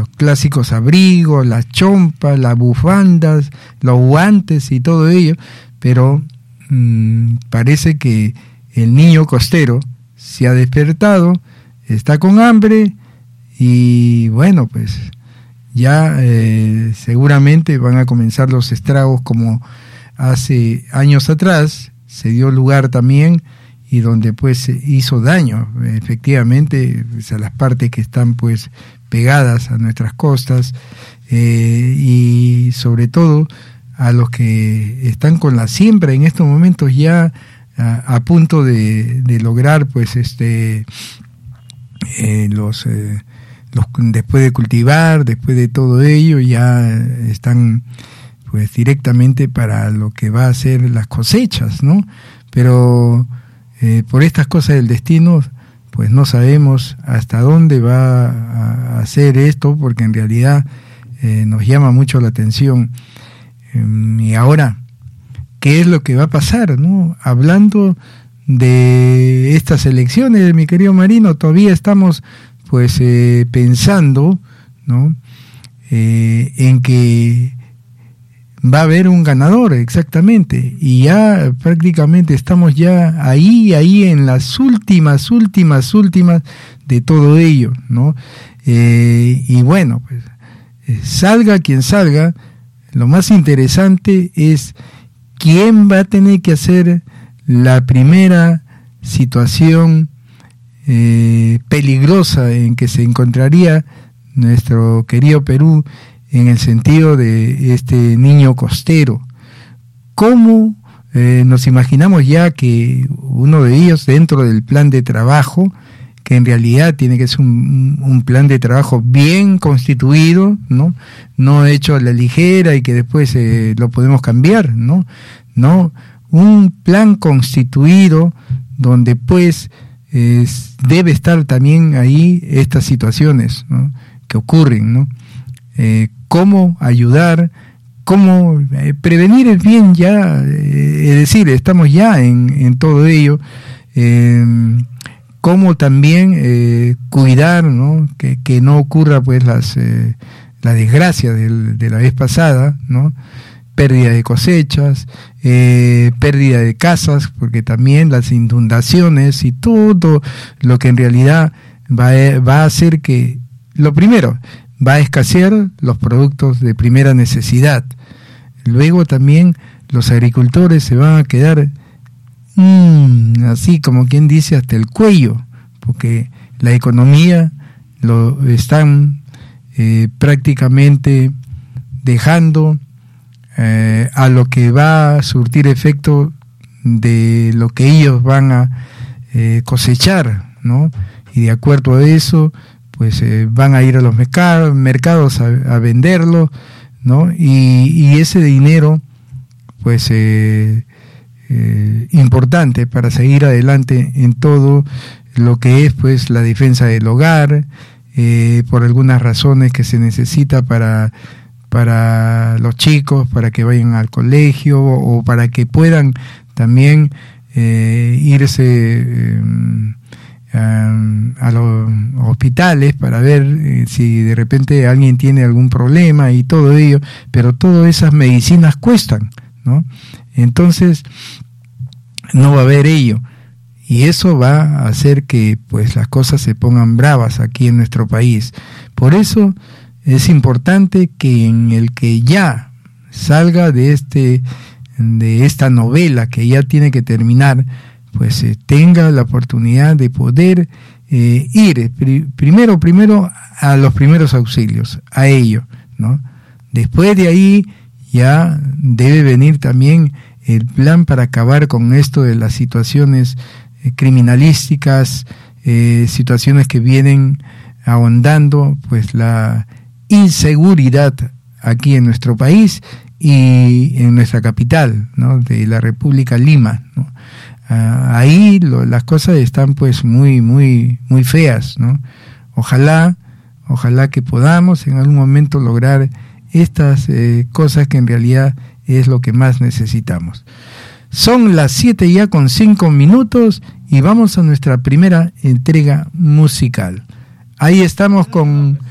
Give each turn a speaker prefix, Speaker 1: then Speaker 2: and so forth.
Speaker 1: los clásicos abrigos, las chompas, las bufandas, los guantes y todo ello, pero parece que el niño costero se ha despertado, está con hambre y bueno, pues ya seguramente van a comenzar los estragos como hace años atrás se dio lugar también, y donde pues hizo daño efectivamente pues, a las partes que están pues pegadas a nuestras costas, y sobre todo a los que están con la siembra en estos momentos ya a punto de lograr pues los después de cultivar, después de todo ello, ya están pues directamente para lo que va a ser las cosechas, ¿no? Pero por estas cosas del destino, pues no sabemos hasta dónde va a hacer esto, porque en realidad nos llama mucho la atención. Y ahora, ¿qué es lo que va a pasar, no? Hablando de estas elecciones, mi querido Marino, todavía estamos pues pensando, ¿no? En que va a haber un ganador, exactamente, y ya prácticamente estamos ya ahí en las últimas de todo ello, ¿no? Y bueno, pues salga quien salga, lo más interesante es quién va a tener que hacer la primera situación peligrosa en que se encontraría nuestro querido Perú, en el sentido de este niño costero. ¿Cómo nos imaginamos ya que uno de ellos, dentro del plan de trabajo, que en realidad tiene que ser un plan de trabajo bien constituido, no hecho a la ligera y que después lo podemos cambiar, no, un plan constituido donde pues debe estar también ahí estas situaciones, ¿no?, que ocurren, ¿no? Cómo ayudar, cómo prevenir el bien ya, es decir, estamos ya en todo ello, cómo también cuidar, ¿no?, que no ocurra pues la desgracia de la vez pasada, ¿no?, pérdida de cosechas, pérdida de casas, porque también las inundaciones y todo lo que en realidad va a hacer que, lo primero, va a escasear los productos de primera necesidad. Luego también los agricultores se van a quedar así como quien dice hasta el cuello, porque la economía lo están prácticamente dejando a lo que va a surtir efecto de lo que ellos van a cosechar, ¿no? Y de acuerdo a eso pues van a ir a los mercados a venderlo, ¿no? Y ese dinero pues importante para seguir adelante en todo lo que es pues la defensa del hogar, por algunas razones que se necesita para los chicos, para que vayan al colegio o para que puedan también irse a los hospitales para ver si de repente alguien tiene algún problema y todo ello, pero todas esas medicinas cuestan, ¿no? Entonces no va a haber ello, y eso va a hacer que pues las cosas se pongan bravas aquí en nuestro país. Por eso es importante que en el que ya salga de esta novela que ya tiene que terminar, pues tenga la oportunidad de poder ir primero a los primeros auxilios, a ello, ¿no? Después de ahí ya debe venir también el plan para acabar con esto de las situaciones criminalísticas, situaciones que vienen ahondando pues la inseguridad aquí en nuestro país y en nuestra capital, ¿no?, de la República Lima, ¿no? Ahí las cosas están pues muy feas, ¿no? Ojalá que podamos en algún momento lograr estas cosas que en realidad es lo que más necesitamos. Son las 7 ya con 5 minutos y vamos a nuestra primera entrega musical. Ahí estamos con